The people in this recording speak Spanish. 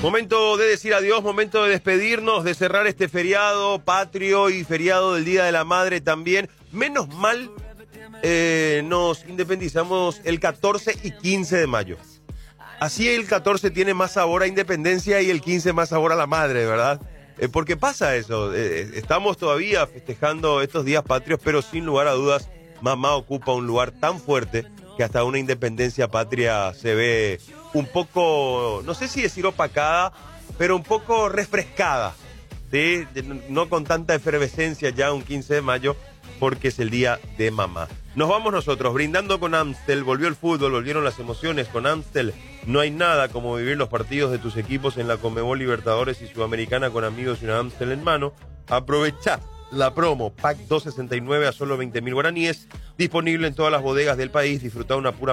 Momento de decir adiós, momento de despedirnos, de cerrar este feriado patrio y feriado del Día de la Madre también. Menos mal nos independizamos el 14 y 15 de mayo. Así el 14 tiene más sabor a independencia y el 15 más sabor a la madre, ¿verdad? Porque pasa eso, estamos todavía festejando estos días patrios, pero sin lugar a dudas, mamá ocupa un lugar tan fuerte que hasta una independencia patria se ve un poco, no sé si decir opacada, pero un poco refrescada, ¿sí? No con tanta efervescencia ya un 15 de mayo, porque es el día de mamá. Nos vamos nosotros, brindando con Amstel, volvió el fútbol, volvieron las emociones con Amstel. No hay nada como vivir los partidos de tus equipos en la Conmebol Libertadores y Sudamericana con amigos y una Amstel en mano. Aprovecha la promo Pack 269 a solo 20.000 guaraníes, disponible en todas las bodegas del país. Disfruta una pura